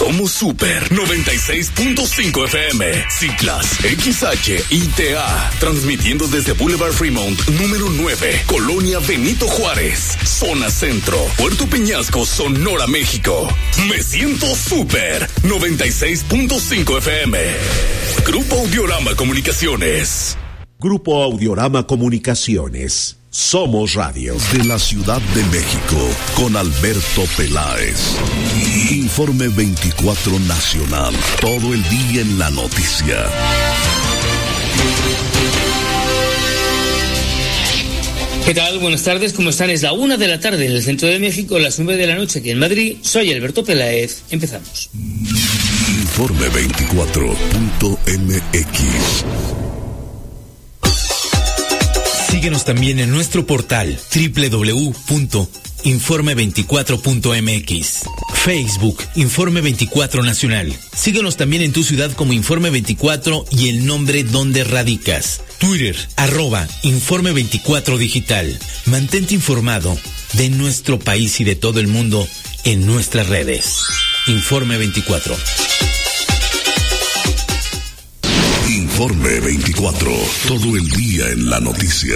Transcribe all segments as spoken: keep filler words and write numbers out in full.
Somos Super noventa y seis punto cinco F M, Ciclas, X H I T A, transmitiendo desde Boulevard Fremont, número nueve, Colonia Benito Juárez, Zona Centro, Puerto Peñasco, Sonora, México. Me siento Super noventa y seis punto cinco F M. Grupo Audiorama Comunicaciones. Grupo Audiorama Comunicaciones. Somos Radio. De la Ciudad de México, con Alberto Peláez. Informe veinticuatro Nacional. Todo el día en la noticia. ¿Qué tal? Buenas tardes, ¿cómo están? Es la una de la tarde en el centro de México, las nueve de la noche aquí en Madrid. Soy Alberto Peláez. Empezamos. Informe veinticuatro punto M X. Síguenos también en nuestro portal doble u doble u doble u punto informe veinticuatro punto m x. Facebook, Informe veinticuatro Nacional. Síguenos también en tu ciudad como Informe veinticuatro y el nombre donde radicas. Twitter, arroba Informe veinticuatro Digital. Mantente informado de nuestro país y de todo el mundo en nuestras redes. Informe veinticuatro. Informe veinticuatro, todo el día en la noticia.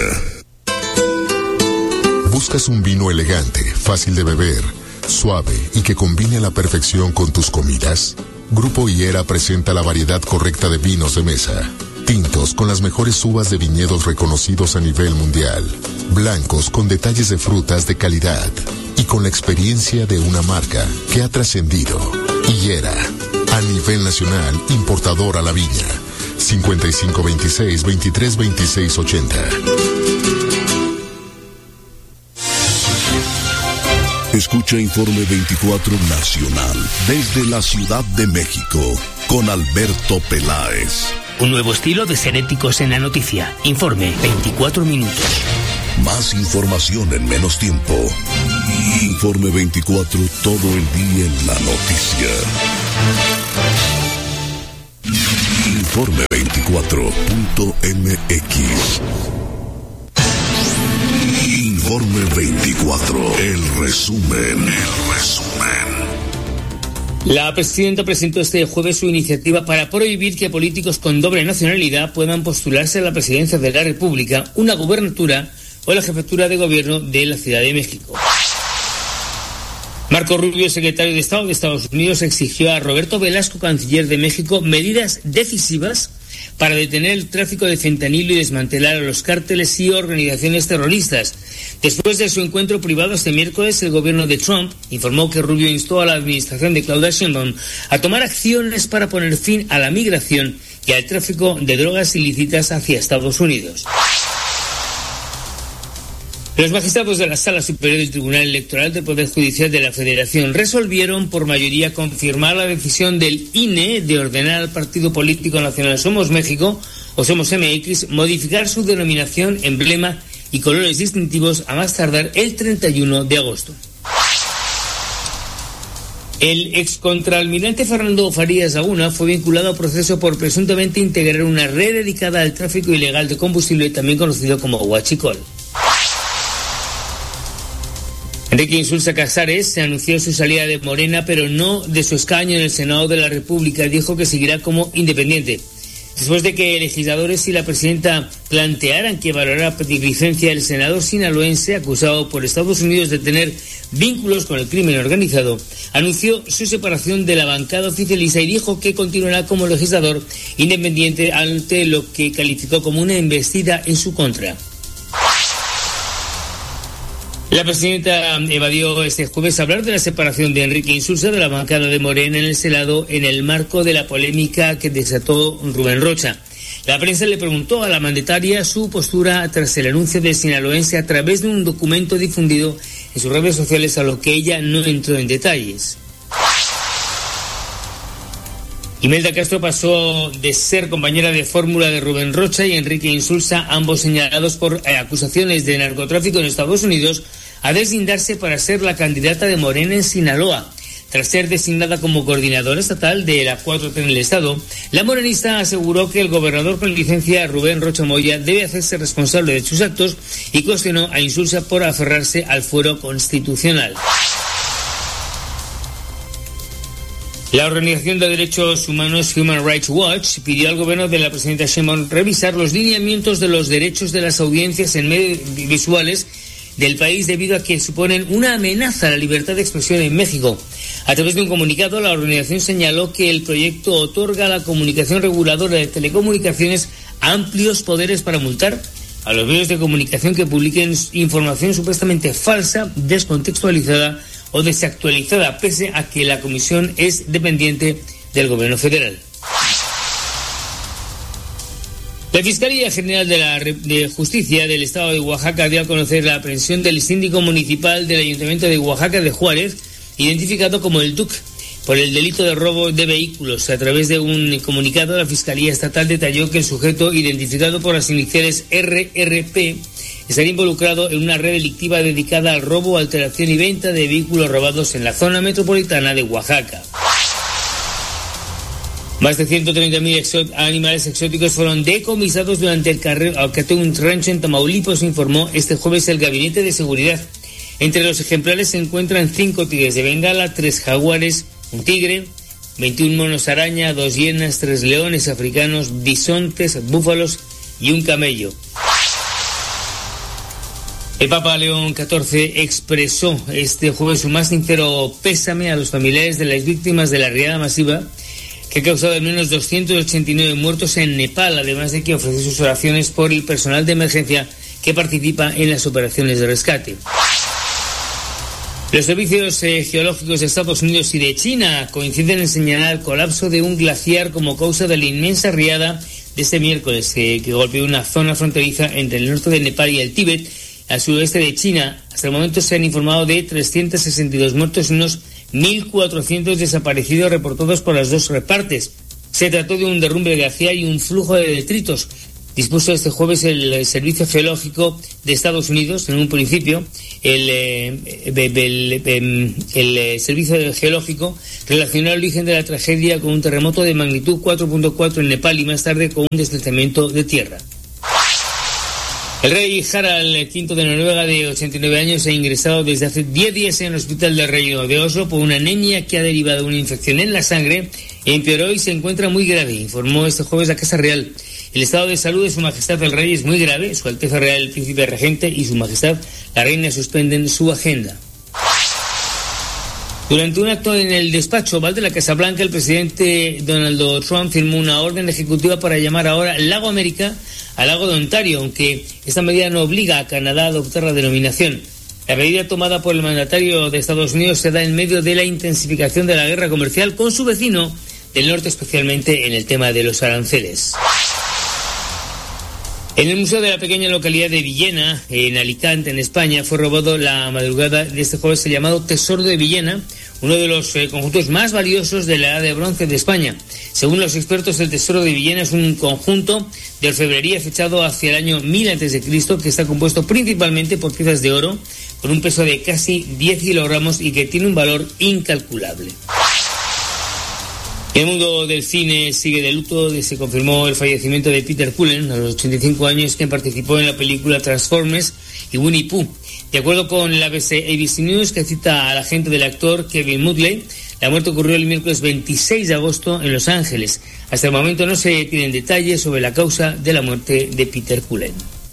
¿Buscas un vino elegante, fácil de beber, suave y que combine a la perfección con tus comidas? Grupo Higuera presenta la variedad correcta de vinos de mesa. Tintos con las mejores uvas de viñedos reconocidos a nivel mundial. Blancos con detalles de frutas de calidad. Y con la experiencia de una marca que ha trascendido. Higuera, a nivel nacional, importador a la viña. cincuenta y cinco veintiséis, veintitrés veintiséis ochenta. Escucha Informe veinticuatro Nacional desde la Ciudad de México con Alberto Peláez. Un nuevo estilo de ser éticos en la noticia. Informe veinticuatro minutos. Más información en menos tiempo. Informe veinticuatro, todo el día en la noticia. Informe veinticuatro punto M X. Informe veinticuatro, el resumen, el resumen. La presidenta presentó este jueves su iniciativa para prohibir que políticos con doble nacionalidad puedan postularse a la presidencia de la República, una gubernatura o la jefatura de gobierno de la Ciudad de México. Marco Rubio, secretario de Estado de Estados Unidos, exigió a Roberto Velasco, canciller de México, medidas decisivas para detener el tráfico de fentanilo y desmantelar a los cárteles y organizaciones terroristas. Después de su encuentro privado este miércoles, el gobierno de Trump informó que Rubio instó a la administración de Claudia Sheinbaum a tomar acciones para poner fin a la migración y al tráfico de drogas ilícitas hacia Estados Unidos. Los magistrados de la Sala Superior del Tribunal Electoral del Poder Judicial de la Federación resolvieron por mayoría confirmar la decisión del I N E de ordenar al partido político nacional Somos México, o Somos M X, modificar su denominación, emblema y colores distintivos a más tardar el treinta y uno de agosto. El excontraalmirante Fernando Farías Laguna fue vinculado a proceso por presuntamente integrar una red dedicada al tráfico ilegal de combustible, también conocido como huachicol. Enrique Insulza Casares se anunció su salida de Morena, pero no de su escaño en el Senado de la República. Dijo que seguirá como independiente. Después de que legisladores y la presidenta plantearan que valorara pedir licencia, el senador sinaloense, acusado por Estados Unidos de tener vínculos con el crimen organizado, anunció su separación de la bancada oficialista y dijo que continuará como legislador independiente ante lo que calificó como una embestida en su contra. La presidenta evadió este jueves hablar de la separación de Enrique Insulza de la bancada de Morena en el Senado en el marco de la polémica que desató Rubén Rocha. La prensa le preguntó a la mandataria su postura tras el anuncio del sinaloense a través de un documento difundido en sus redes sociales, a lo que ella no entró en detalles. Imelda Castro pasó de ser compañera de fórmula de Rubén Rocha y Enrique Insulza, ambos señalados por eh, acusaciones de narcotráfico en Estados Unidos, a deslindarse para ser la candidata de Morena en Sinaloa. Tras ser designada como coordinadora estatal de la cuatro T en el estado, la morenista aseguró que el gobernador con licencia, Rubén Rocha Moya, debe hacerse responsable de sus actos y cuestionó a Insulza por aferrarse al fuero constitucional. La Organización de Derechos Humanos Human Rights Watch pidió al gobierno de la presidenta Sheinbaum revisar los lineamientos de los derechos de las audiencias en medios visuales del país debido a que suponen una amenaza a la libertad de expresión en México. A través de un comunicado, la organización señaló que el proyecto otorga a la Comunicación Reguladora de Telecomunicaciones amplios poderes para multar a los medios de comunicación que publiquen información supuestamente falsa, descontextualizada o desactualizada, pese a que la comisión es dependiente del gobierno federal. La Fiscalía General de la de Justicia del Estado de Oaxaca dio a conocer la aprehensión del síndico municipal del Ayuntamiento de Oaxaca de Juárez, identificado como el Duc, por el delito de robo de vehículos. A través de un comunicado, la Fiscalía Estatal detalló que el sujeto, identificado por las iniciales R R P, estaría involucrado en una red delictiva dedicada al robo, alteración y venta de vehículos robados en la zona metropolitana de Oaxaca. Más de ciento treinta mil exo- animales exóticos fueron decomisados durante el cateo de un rancho en Tamaulipas, informó este jueves el Gabinete de Seguridad. Entre los ejemplares se encuentran cinco tigres de Bengala, tres jaguares, un tigre, veintiún monos araña, dos hienas, tres leones africanos, bisontes, búfalos y un camello. El Papa León catorce expresó este jueves su más sincero pésame a los familiares de las víctimas de la riada masiva que ha causado al menos doscientos ochenta y nueve muertos en Nepal, además de que ofreció sus oraciones por el personal de emergencia que participa en las operaciones de rescate. Los servicios eh, geológicos de Estados Unidos y de China coinciden en señalar el colapso de un glaciar como causa de la inmensa riada de este miércoles eh, que golpeó una zona fronteriza entre el norte de Nepal y el Tíbet, al suroeste de China. Hasta el momento se han informado de trescientos sesenta y dos muertos y unos mil cuatrocientos desaparecidos reportados por las dos partes. Se trató de un derrumbe glaciar y un flujo de detritos. Dispuso este jueves el Servicio Geológico de Estados Unidos, en un principio, el, eh, el, el, el, el Servicio Geológico relacionó el origen de la tragedia con un terremoto de magnitud cuatro punto cuatro en Nepal y más tarde con un deslizamiento de tierra. El rey Harald quinto de Noruega, de ochenta y nueve años, ha ingresado desde hace diez días en el hospital del Reino de Oslo por una anemia que ha derivado de una infección en la sangre, empeoró y se encuentra muy grave, informó este jueves la Casa Real. El estado de salud de Su Majestad el Rey es muy grave. Su Alteza Real el Príncipe Regente y Su Majestad la Reina suspenden su agenda. Durante un acto en el despacho oval de la Casa Blanca, el presidente Donald Trump firmó una orden ejecutiva para llamar ahora Lago América al Lago de Ontario, aunque esta medida no obliga a Canadá a adoptar la denominación. La medida tomada por el mandatario de Estados Unidos se da en medio de la intensificación de la guerra comercial con su vecino del norte, especialmente en el tema de los aranceles. En el museo de la pequeña localidad de Villena, en Alicante, en España, fue robado la madrugada de este jueves el llamado Tesoro de Villena, uno de los eh, conjuntos más valiosos de la Edad de Bronce de España. Según los expertos, el Tesoro de Villena es un conjunto de orfebrería fechado hacia el año mil antes de Cristo, que está compuesto principalmente por piezas de oro, con un peso de casi diez kilogramos y que tiene un valor incalculable. El mundo del cine sigue de luto. Se confirmó el fallecimiento de Peter Cullen a los ochenta y cinco años, quien participó en la película Transformers y Winnie Pooh. De acuerdo con la A B C News, que cita al agente del actor Kevin Mudley, la muerte ocurrió el miércoles veintiséis de agosto en Los Ángeles. Hasta el momento no se tienen detalles sobre la causa de la muerte de Peter Cullen.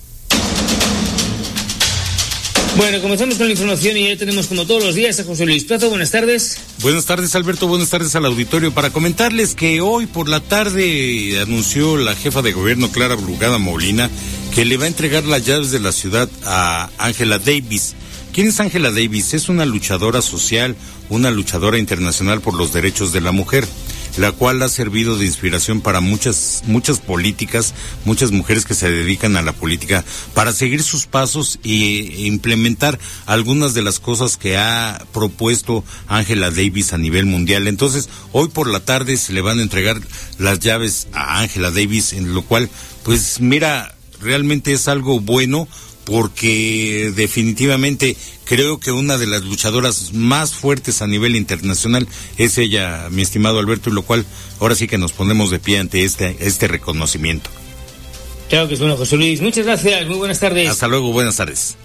Bueno, comenzamos con la información y ya tenemos como todos los días a José Luis Plazo. Buenas tardes. Buenas tardes, Alberto. Buenas tardes al auditorio. Para comentarles que hoy por la tarde anunció la jefa de gobierno, Clara Brugada Molina, que le va a entregar las llaves de la ciudad a Angela Davis. ¿Quién es Angela Davis? Es una luchadora social, una luchadora internacional por los derechos de la mujer, la cual ha servido de inspiración para muchas muchas políticas, muchas mujeres que se dedican a la política, para seguir sus pasos e implementar algunas de las cosas que ha propuesto Angela Davis a nivel mundial. Entonces, hoy por la tarde se le van a entregar las llaves a Angela Davis, en lo cual, pues mira, realmente es algo bueno, porque definitivamente creo que una de las luchadoras más fuertes a nivel internacional es ella, mi estimado Alberto, y lo cual ahora sí que nos ponemos de pie ante este este reconocimiento. Claro que es bueno, José Luis. Muchas gracias, muy buenas tardes. Hasta luego, buenas tardes.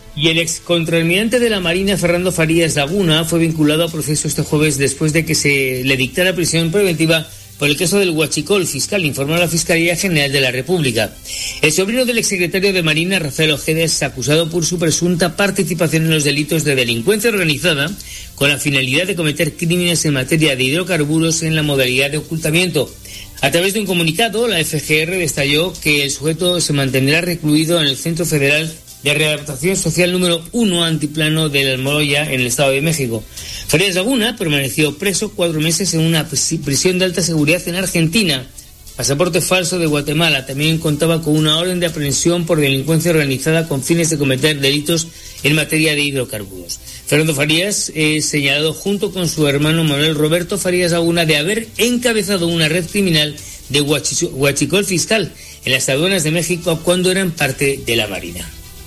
Y el ex contraalmirante de la Marina, Fernando Farías Laguna, fue vinculado a proceso este jueves después de que se le dictara prisión preventiva por el caso del huachicol fiscal, informó la Fiscalía General de la República. El sobrino del exsecretario de Marina, Rafael Ojeda, es acusado por su presunta participación en los delitos de delincuencia organizada con la finalidad de cometer crímenes en materia de hidrocarburos en la modalidad de ocultamiento. A través de un comunicado, la F G R detalló que el sujeto se mantendrá recluido en el Centro Federal de Readaptación Social número uno Antiplano de la Almoloya, en el Estado de México. Farías Laguna permaneció preso cuatro meses en una prisión de alta seguridad en Argentina. Pasaporte falso de Guatemala. También contaba con una orden de aprehensión por delincuencia organizada con fines de cometer delitos en materia de hidrocarburos. Fernando Farías es señalado junto con su hermano Manuel Roberto Farías Laguna de haber encabezado una red criminal de huachicol fiscal en las aduanas de México cuando eran parte de la Marina.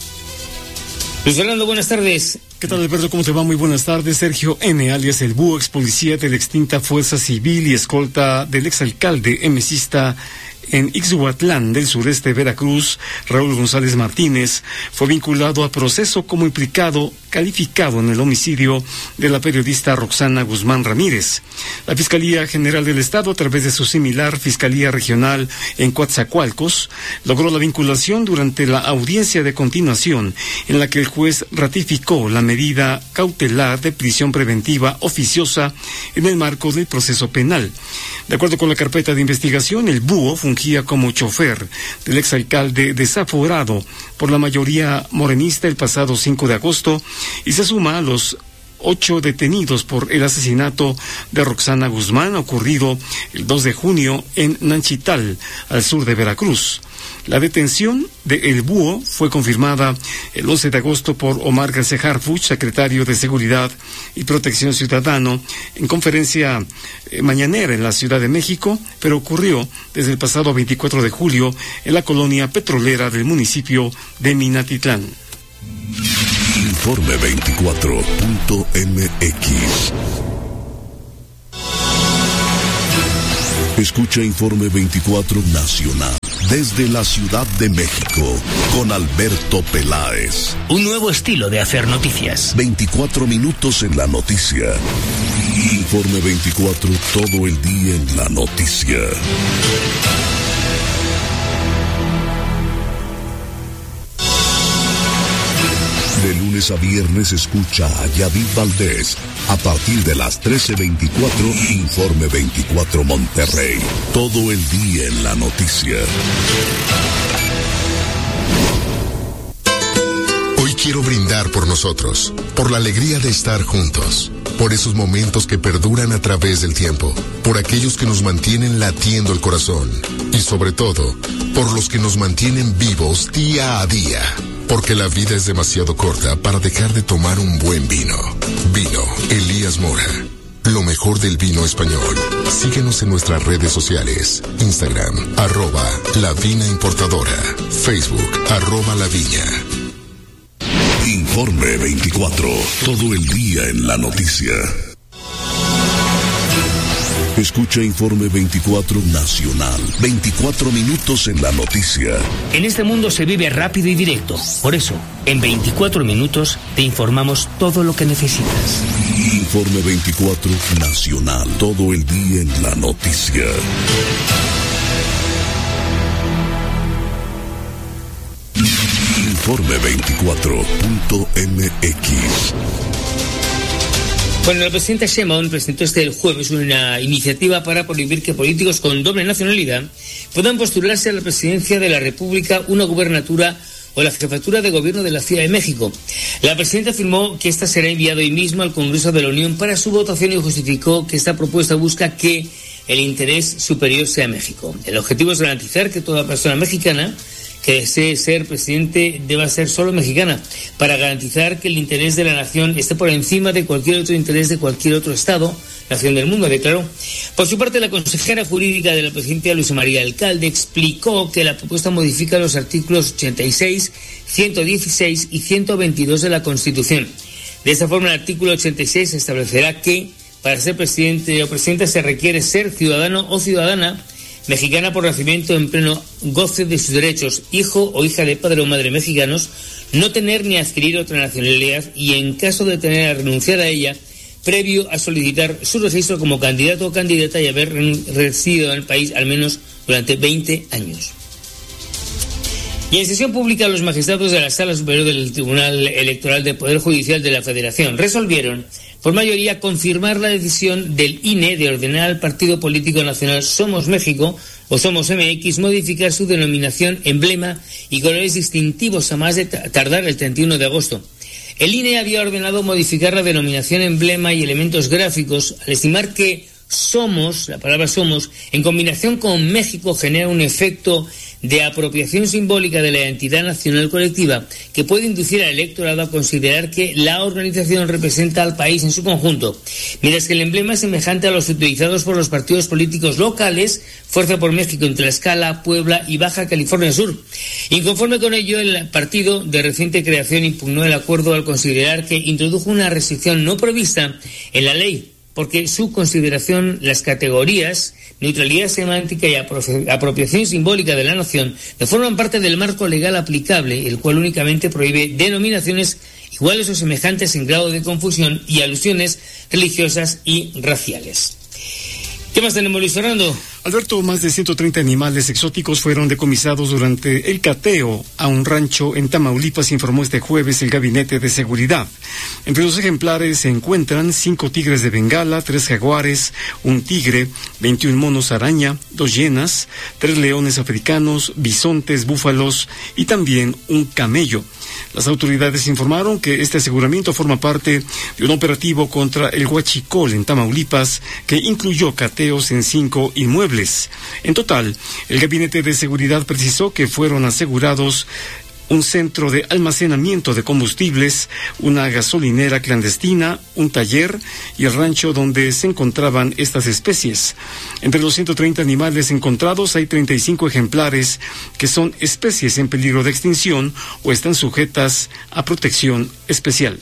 Luis Fernando, buenas tardes. ¿Qué tal, Alberto? ¿Cómo te va? Muy buenas tardes. Sergio N., alias El Búho, ex policía de la extinta Fuerza Civil y escolta del exalcalde emesista en Ixhuatlán del sureste de Veracruz, Raúl González Martínez, fue vinculado a proceso como implicado calificado en el homicidio de la periodista Roxana Guzmán Ramírez. La Fiscalía General del Estado, a través de su similar Fiscalía Regional en Coatzacoalcos, logró la vinculación durante la audiencia de continuación, en la que el juez ratificó la medida cautelar de prisión preventiva oficiosa en el marco del proceso penal. De acuerdo con la carpeta de investigación, el Búho fungía como chofer del exalcalde desaforado por la mayoría morenista el pasado cinco de agosto y se suma a los ocho detenidos por el asesinato de Roxana Guzmán ocurrido el dos de junio en Nanchital, al sur de Veracruz. La detención de El Búho fue confirmada el once de agosto por Omar García Harfuch, secretario de Seguridad y Protección Ciudadano, en conferencia eh, mañanera en la Ciudad de México, pero ocurrió desde el pasado veinticuatro de julio en la colonia petrolera del municipio de Minatitlán. Informe veinticuatro punto m x. Escucha Informe veinticuatro Nacional desde la Ciudad de México con Alberto Peláez. Un nuevo estilo de hacer noticias. veinticuatro minutos en la noticia. Informe veinticuatro, todo el día en la noticia. De lunes a viernes escucha a Yadid Valdés a partir de las trece veinticuatro, Informe veinticuatro Monterrey. Todo el día en la noticia. Hoy quiero brindar por nosotros, por la alegría de estar juntos, por esos momentos que perduran a través del tiempo, por aquellos que nos mantienen latiendo el corazón y sobre todo, por los que nos mantienen vivos día a día. Porque la vida es demasiado corta para dejar de tomar un buen vino. Vino Elías Mora. Lo mejor del vino español. Síguenos en nuestras redes sociales. Instagram, arroba La Vina Importadora. Facebook, arroba La Viña. Informe veinticuatro. Todo el día en la noticia. Escucha Informe veinticuatro Nacional. veinticuatro minutos en la noticia. En este mundo se vive rápido y directo. Por eso, en veinticuatro minutos te informamos todo lo que necesitas. Informe veinticuatro Nacional. Todo el día en la noticia. Informe veinticuatro punto m x. Bueno, la presidenta Sheinbaum presentó este el jueves una iniciativa para prohibir que políticos con doble nacionalidad puedan postularse a la presidencia de la República, una gubernatura o la jefatura de gobierno de la Ciudad de México. La presidenta afirmó que esta será enviada hoy mismo al Congreso de la Unión para su votación y justificó que esta propuesta busca que el interés superior sea México. El objetivo es garantizar que toda persona mexicana que desee ser presidente deba ser solo mexicana, para garantizar que el interés de la nación esté por encima de cualquier otro interés de cualquier otro Estado, nación del mundo, declaró. Por su parte, la consejera jurídica de la presidencia, Luisa María Alcalde, explicó que la propuesta modifica los artículos ochenta y seis, ciento dieciséis y ciento veintidós de la Constitución. De esta forma, el artículo ochenta y seis establecerá que para ser presidente o presidenta se requiere ser ciudadano o ciudadana mexicana por nacimiento en pleno goce de sus derechos, hijo o hija de padre o madre mexicanos, no tener ni adquirir otra nacionalidad y, en caso de tener, a renunciar a ella, previo a solicitar su registro como candidato o candidata y haber residido en el país al menos durante veinte años. Y en sesión pública, los magistrados de la Sala Superior del Tribunal Electoral del Poder Judicial de la Federación resolvieron, por mayoría, confirmar la decisión del I N E de ordenar al partido político nacional Somos México, o Somos M X, modificar su denominación, emblema y colores distintivos a más de tardar el treinta y uno de agosto. El I N E había ordenado modificar la denominación, emblema y elementos gráficos al estimar que Somos, la palabra Somos, en combinación con México genera un efecto de apropiación simbólica de la identidad nacional colectiva que puede inducir al electorado a considerar que la organización representa al país en su conjunto, mientras que el emblema es semejante a los utilizados por los partidos políticos locales, Fuerza por México en Tlaxcala, Puebla y Baja California Sur. Inconforme con ello, el partido de reciente creación impugnó el acuerdo al considerar que introdujo una restricción no prevista en la ley, porque su consideración, las categorías, neutralidad semántica y apropiación simbólica de la nación no forman parte del marco legal aplicable, el cual únicamente prohíbe denominaciones iguales o semejantes en grado de confusión y alusiones religiosas y raciales. ¿Qué más tenemos, Luis Fernando? Alberto, más de ciento treinta animales exóticos fueron decomisados durante el cateo a un rancho en Tamaulipas, informó este jueves el Gabinete de Seguridad. Entre los ejemplares se encuentran cinco tigres de Bengala, tres jaguares, un tigre, veintiún monos araña, dos hienas, tres leones africanos, bisontes, búfalos y también un camello. Las autoridades informaron que este aseguramiento forma parte de un operativo contra el huachicol en Tamaulipas que incluyó cateos en cinco inmuebles. En total, el Gabinete de Seguridad precisó que fueron asegurados un centro de almacenamiento de combustibles, una gasolinera clandestina, un taller y el rancho donde se encontraban estas especies. Entre los ciento treinta animales encontrados hay treinta y cinco ejemplares que son especies en peligro de extinción o están sujetas a protección especial.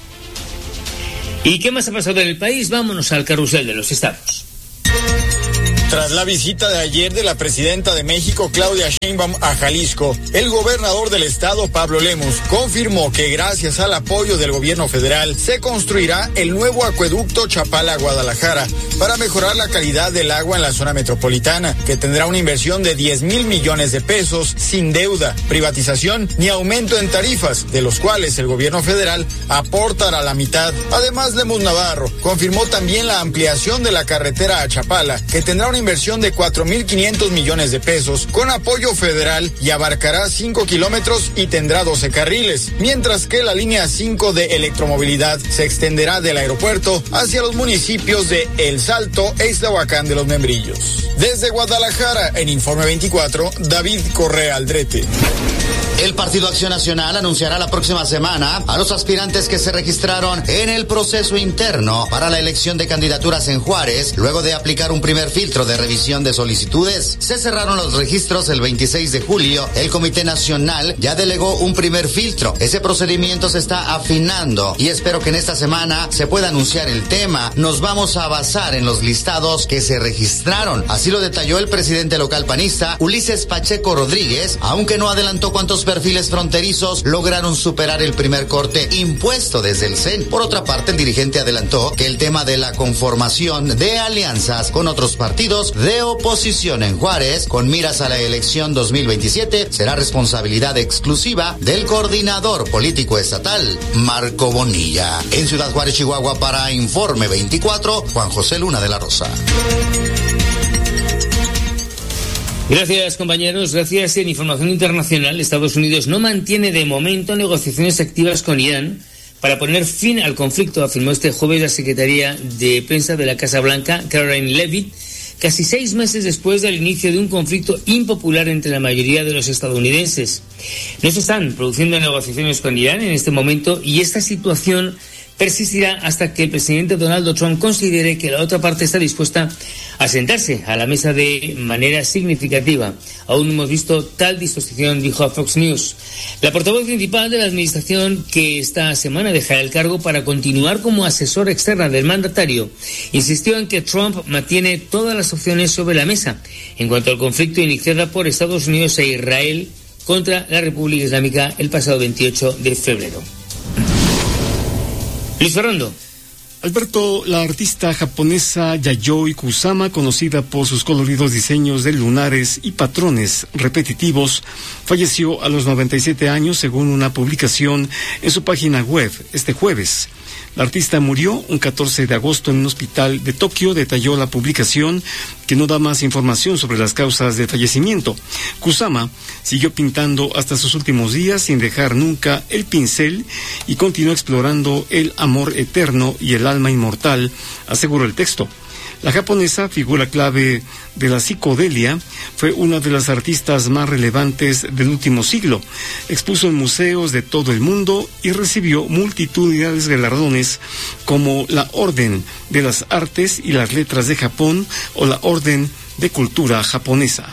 ¿Y qué más ha pasado en el país? Vámonos al carrusel de los estados. Tras la visita de ayer de la presidenta de México, Claudia Sheinbaum, a Jalisco, el gobernador del estado, Pablo Lemus, confirmó que gracias al apoyo del gobierno federal se construirá el nuevo acueducto Chapala-Guadalajara para mejorar la calidad del agua en la zona metropolitana, que tendrá una inversión de diez mil millones de pesos sin deuda, privatización ni aumento en tarifas, de los cuales el gobierno federal aportará la mitad. Además, Lemus Navarro confirmó también la ampliación de la carretera a Chapala, que tendrá una inversión de cuatro mil quinientos millones de pesos con apoyo federal y abarcará cinco kilómetros y tendrá doce carriles, mientras que la línea cinco de electromovilidad se extenderá del aeropuerto hacia los municipios de El Salto e Iztahuacán de los Membrillos. Desde Guadalajara, en Informe veinticuatro, David Correa Aldrete. El Partido Acción Nacional anunciará la próxima semana a los aspirantes que se registraron en el proceso interno para la elección de candidaturas en Juárez, luego de aplicar un primer filtro de revisión de solicitudes. Se cerraron los registros el veintiséis de julio. El Comité Nacional ya delegó un primer filtro. Ese procedimiento se está afinando y espero que en esta semana se pueda anunciar el tema. Nos vamos a basar en los listados que se registraron. Así lo detalló el presidente local panista, Ulises Pacheco Rodríguez, aunque no adelantó cuántos perfiles fronterizos lograron superar el primer corte impuesto desde el C E N. Por otra parte, el dirigente adelantó que el tema de la conformación de alianzas con otros partidos de oposición en Juárez, con miras a la elección dos mil veintisiete, será responsabilidad exclusiva del coordinador político estatal, Marco Bonilla. En Ciudad Juárez, Chihuahua, para Informe veinticuatro, Juan José Luna de la Rosa. Gracias, compañeros. Gracias. En información internacional, Estados Unidos no mantiene de momento negociaciones activas con Irán para poner fin al conflicto, afirmó este jueves la secretaria de prensa de la Casa Blanca, Caroline Leavitt, casi seis meses después del inicio de un conflicto impopular entre la mayoría de los estadounidenses. No se están produciendo negociaciones con Irán en este momento y esta situación persistirá hasta que el presidente Donald Trump considere que la otra parte está dispuesta a sentarse a la mesa de manera significativa. Aún no hemos visto tal disposición, dijo a Fox News. La portavoz principal de la administración, que esta semana dejará el cargo para continuar como asesor externa del mandatario, insistió en que Trump mantiene todas las opciones sobre la mesa en cuanto al conflicto iniciado por Estados Unidos e Israel contra la República Islámica el pasado veintiocho de febrero. Luis Fernando. Alberto, la artista japonesa Yayoi Kusama, conocida por sus coloridos diseños de lunares y patrones repetitivos, falleció a los noventa y siete años, según una publicación en su página web este jueves. La artista murió un catorce de agosto en un hospital de Tokio, detalló la publicación, que no da más información sobre las causas de fallecimiento. Kusama siguió pintando hasta sus últimos días sin dejar nunca el pincel y continuó explorando el amor eterno y el alma inmortal, aseguró el texto. La japonesa, figura clave de la psicodelia, fue una de las artistas más relevantes del último siglo. Expuso en museos de todo el mundo y recibió multitudinarios galardones como la Orden de las Artes y las Letras de Japón o la Orden de Cultura Japonesa.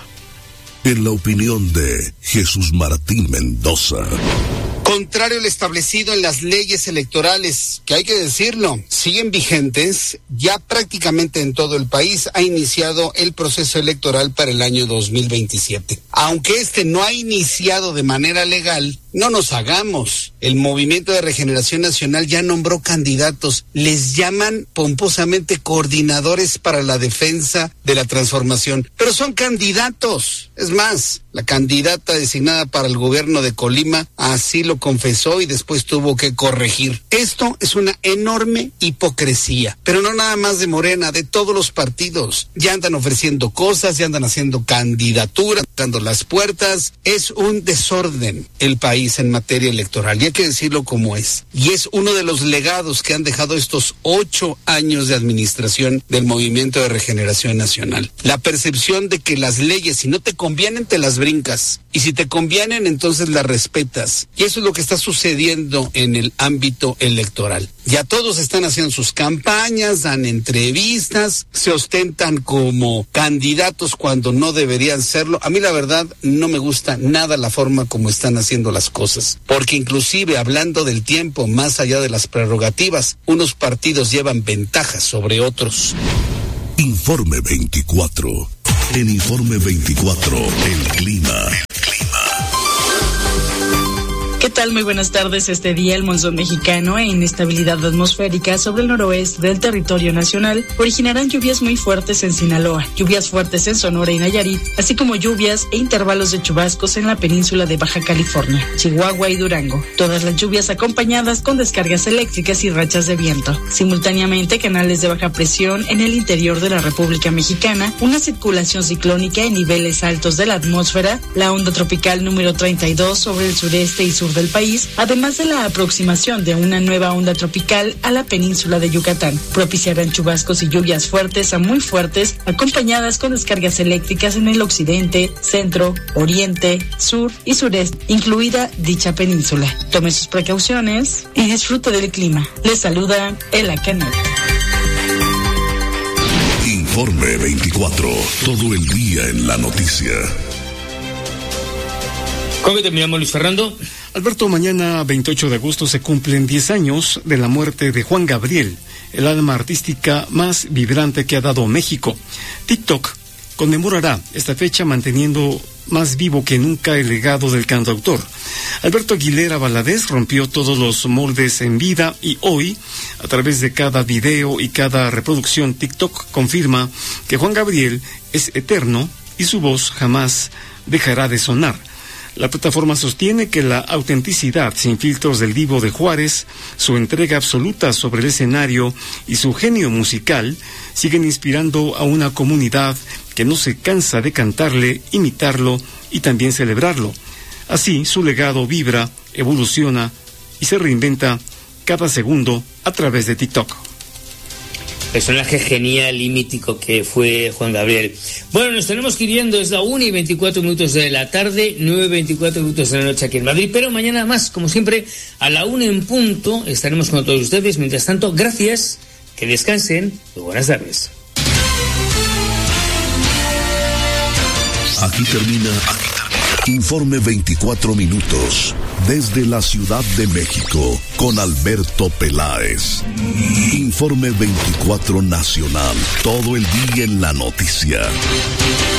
En la opinión de Jesús Martín Mendoza. Contrario al establecido en las leyes electorales, que hay que decirlo, siguen vigentes, ya prácticamente en todo el país ha iniciado el proceso electoral para el año dos mil veintisiete. Aunque este no ha iniciado de manera legal, no nos hagamos. El Movimiento de Regeneración Nacional ya nombró candidatos. Les llaman pomposamente coordinadores para la defensa de la transformación. Pero son candidatos. Es más, la candidata designada para el gobierno de Colima así lo confesó y después tuvo que corregir. Esto es una enorme hipocresía. Pero no nada más de Morena, de todos los partidos. Ya andan ofreciendo cosas, ya andan haciendo candidaturas, dando las puertas. Es un desorden el país en materia electoral, y hay que decirlo como es. Y es uno de los legados que han dejado estos ocho años de administración del Movimiento de Regeneración Nacional. La percepción de que las leyes, si no te convienen, te las brincas. Y si te convienen, entonces las respetas. Y eso es lo que está sucediendo en el ámbito electoral. Ya todos están haciendo sus campañas, dan entrevistas, se ostentan como candidatos cuando no deberían serlo. A mí la verdad no me gusta nada la forma como están haciendo las cosas, porque inclusive hablando del tiempo, más allá de las prerrogativas, unos partidos llevan ventajas sobre otros. Informe veinticuatro. En Informe veinticuatro, el clima. ¿Qué tal? Muy buenas tardes. Este día el monzón mexicano e inestabilidad atmosférica sobre el noroeste del territorio nacional originarán lluvias muy fuertes en Sinaloa, lluvias fuertes en Sonora y Nayarit, así como lluvias e intervalos de chubascos en la península de Baja California, Chihuahua y Durango. Todas las lluvias acompañadas con descargas eléctricas y rachas de viento. Simultáneamente, canales de baja presión en el interior de la República Mexicana, una circulación ciclónica en niveles altos de la atmósfera, la onda tropical número treinta y dos sobre el sureste y sur del país, además de la aproximación de una nueva onda tropical a la península de Yucatán. Propiciarán chubascos y lluvias fuertes a muy fuertes, acompañadas con descargas eléctricas en el occidente, centro, oriente, sur y sureste, incluida dicha península. Tome sus precauciones y disfrute del clima. Les saluda Ela Canela. Informe veinticuatro, todo el día en la noticia. ¿Cómo terminamos, Luis Fernando? Alberto, mañana veintiocho de agosto se cumplen diez años de la muerte de Juan Gabriel, el alma artística más vibrante que ha dado México. TikTok conmemorará esta fecha manteniendo más vivo que nunca el legado del cantautor. Alberto Aguilera Valadez rompió todos los moldes en vida y hoy, a través de cada video y cada reproducción, TikTok confirma que Juan Gabriel es eterno y su voz jamás dejará de sonar. La plataforma sostiene que la autenticidad sin filtros del divo de Juárez, su entrega absoluta sobre el escenario y su genio musical siguen inspirando a una comunidad que no se cansa de cantarle, imitarlo y también celebrarlo. Así, su legado vibra, evoluciona y se reinventa cada segundo a través de TikTok. Personaje genial y mítico que fue Juan Gabriel. Bueno, nos tenemos que ir yendo, es la una y veinticuatro minutos de la tarde, nueve y veinticuatro minutos de la noche aquí en Madrid, pero mañana más, como siempre, a la una en punto, estaremos con todos ustedes. Mientras tanto, gracias, que descansen y buenas tardes. Aquí termina, aquí termina. Informe veinticuatro minutos, desde la Ciudad de México, con Alberto Peláez. Informe veinticuatro Nacional, todo el día en la noticia.